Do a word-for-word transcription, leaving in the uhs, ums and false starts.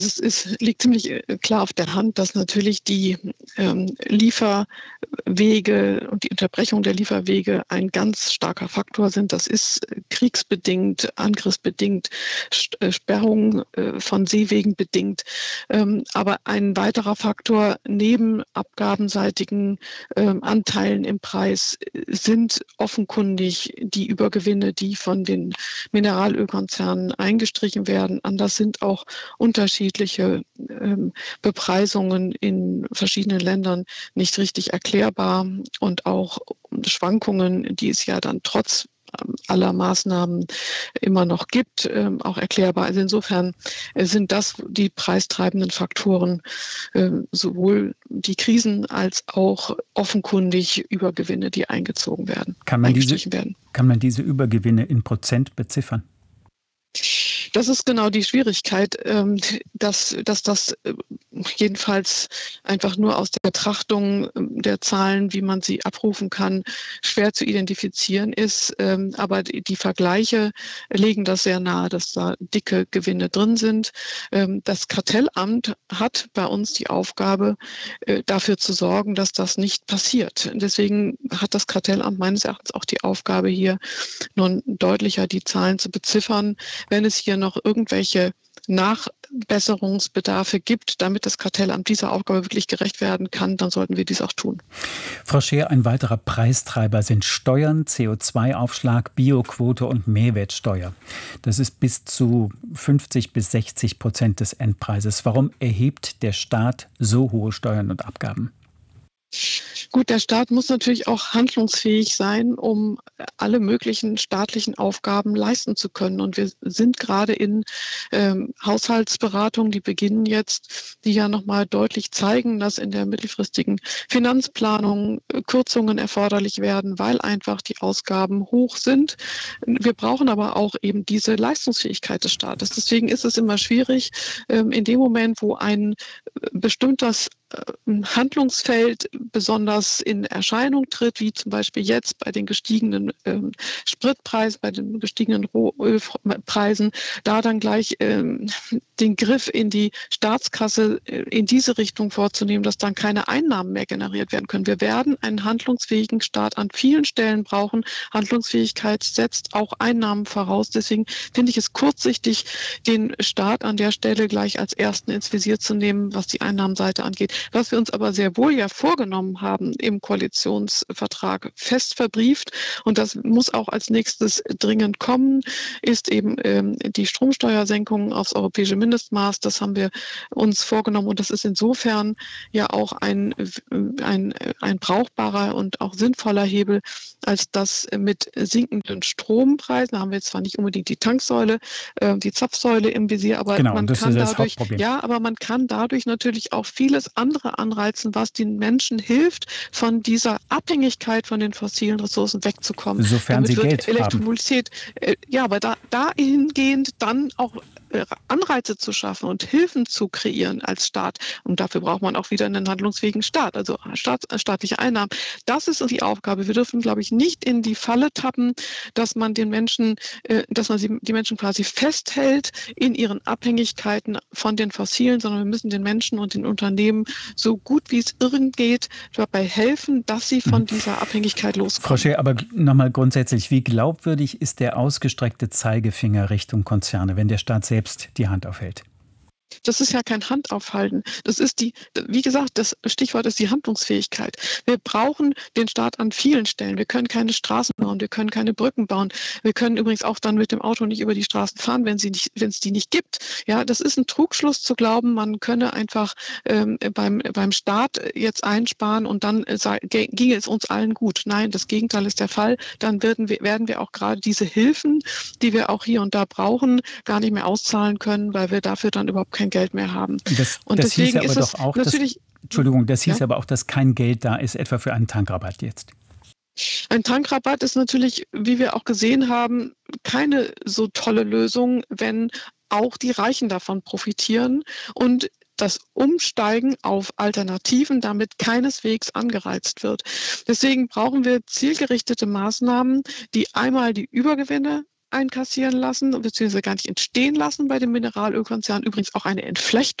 Es ist, liegt ziemlich äh, klar auf der Hand, dass natürlich die ähm, Lieferwege und die Unterbrechung der Lieferwege ein ganz starker Faktor sind. Das ist äh, kriegsbedingt, angriffsbedingt, St- äh, Sperrung äh, von Seewegen bedingt. Ähm, aber ein weiterer Faktor neben abgabenseitigen ähm, Anteilen im Preis äh, sind offenkundig die Übergewinne, die von den Mineralölkonzernen eingestrichen werden. Anders sind auch unterschiedliche ähm, Bepreisungen in verschiedenen Ländern nicht richtig erklärbar und auch Schwankungen, die es ja dann trotz ähm, aller Maßnahmen immer noch gibt, ähm, auch erklärbar. Also insofern äh, sind das die preistreibenden Faktoren, ähm, sowohl die Krisen als auch offenkundig Übergewinne, die eingezogen werden, Kann man diese, eingestrichen werden. kann man diese Übergewinne in Prozent beziffern? Das ist genau die Schwierigkeit, ähm, dass, dass das äh, jedenfalls einfach nur aus der Betrachtung ähm, der Zahlen, wie man sie abrufen kann, schwer zu identifizieren ist. Ähm, aber die, die Vergleiche legen das sehr nahe, dass da dicke Gewinne drin sind. Ähm, das Kartellamt hat bei uns die Aufgabe, äh, dafür zu sorgen, dass das nicht passiert. Deswegen hat das Kartellamt meines Erachtens auch die Aufgabe, hier nun deutlicher die Zahlen zu beziffern. Wenn es hier noch irgendwelche Nachbesserungsbedarfe gibt, damit das Kartellamt dieser Aufgabe wirklich gerecht werden kann, dann sollten wir dies auch tun. Frau Scheer, ein weiterer Preistreiber sind Steuern, C O zwei Aufschlag, Bioquote und Mehrwertsteuer. Das ist bis zu fünfzig bis sechzig Prozent des Endpreises. Warum erhebt der Staat so hohe Steuern und Abgaben? Gut, der Staat muss natürlich auch handlungsfähig sein, um alle möglichen staatlichen Aufgaben leisten zu können. Und wir sind gerade in ähm, Haushaltsberatungen, die beginnen jetzt, die ja nochmal deutlich zeigen, dass in der mittelfristigen Finanzplanung äh, Kürzungen erforderlich werden, weil einfach die Ausgaben hoch sind. Wir brauchen aber auch eben diese Leistungsfähigkeit des Staates. Deswegen ist es immer schwierig, ähm, in dem Moment, wo ein äh, bestimmtes Handlungsfeld besonders in Erscheinung tritt, wie zum Beispiel jetzt bei den gestiegenen ähm, Spritpreisen, bei den gestiegenen Rohölpreisen, da dann gleich ähm, den Griff in die Staatskasse äh, in diese Richtung vorzunehmen, dass dann keine Einnahmen mehr generiert werden können. Wir werden einen handlungsfähigen Staat an vielen Stellen brauchen. Handlungsfähigkeit setzt auch Einnahmen voraus. Deswegen finde ich es kurzsichtig, den Staat an der Stelle gleich als ersten ins Visier zu nehmen, was die Einnahmenseite angeht. Was wir uns aber sehr wohl ja vorgenommen haben im Koalitionsvertrag fest verbrieft, und das muss auch als nächstes dringend kommen, ist eben ähm, die Stromsteuersenkung aufs europäische Mindestmaß. Das haben wir uns vorgenommen, und das ist insofern ja auch ein, ein, ein brauchbarer und auch sinnvoller Hebel, als dass mit sinkenden Strompreisen, da haben wir jetzt zwar nicht unbedingt die Tanksäule, äh, die Zapfsäule im Visier, aber Genau, man das kann ist das dadurch, Hauptproblem. ja, aber man kann dadurch natürlich auch vieles andere anreizen, was den Menschen hilft, von dieser Abhängigkeit von den fossilen Ressourcen wegzukommen. Sofern Damit sie wird Geld haben. Elektromobilität, äh, ja, aber da, dahingehend dann auch äh, Anreize zu schaffen und Hilfen zu kreieren als Staat. Und dafür braucht man auch wieder einen handlungsfähigen Staat, also Staat, staatliche Einnahmen. Das ist die Aufgabe. Wir dürfen, glaube ich, nicht in die Falle tappen, dass man den Menschen, äh, dass man sie, die Menschen quasi festhält in ihren Abhängigkeiten von den Fossilen, sondern wir müssen den Menschen und den Unternehmen so gut wie es irgend geht dabei helfen, dass sie von dieser Abhängigkeit loskommen. Frau Scheer, aber nochmal grundsätzlich, wie glaubwürdig ist der ausgestreckte Zeigefinger Richtung Konzerne, wenn der Staat selbst die Hand aufhält? Das ist ja kein Handaufhalten. Das ist die, wie gesagt, das Stichwort ist die Handlungsfähigkeit. Wir brauchen den Staat an vielen Stellen. Wir können keine Straßen bauen, wir können keine Brücken bauen. Wir können übrigens auch dann mit dem Auto nicht über die Straßen fahren, wenn sie nicht, wenn es die nicht gibt. Ja, das ist ein Trugschluss zu glauben, man könne einfach ähm, beim, beim Staat jetzt einsparen und dann äh, ginge es uns allen gut. Nein, das Gegenteil ist der Fall. Dann werden wir, werden wir auch gerade diese Hilfen, die wir auch hier und da brauchen, gar nicht mehr auszahlen können, weil wir dafür dann überhaupt kein Geld mehr haben. Das, und das deswegen hieß aber ist es doch auch, natürlich. Dass, Entschuldigung, das hieß ja? aber auch, dass kein Geld da ist, etwa für einen Tankrabatt jetzt. Ein Tankrabatt ist natürlich, wie wir auch gesehen haben, keine so tolle Lösung, wenn auch die Reichen davon profitieren und das Umsteigen auf Alternativen damit keineswegs angereizt wird. Deswegen brauchen wir zielgerichtete Maßnahmen, die einmal die Übergewinne einkassieren lassen, beziehungsweise gar nicht entstehen lassen bei den Mineralölkonzernen. Übrigens auch eine Entflechtung